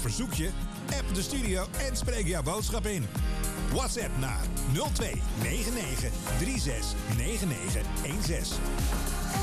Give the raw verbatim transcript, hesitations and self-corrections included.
verzoekje? App de studio en spreek jouw boodschap in. WhatsApp naar nul twee negen negen drie zes negen negen een zes.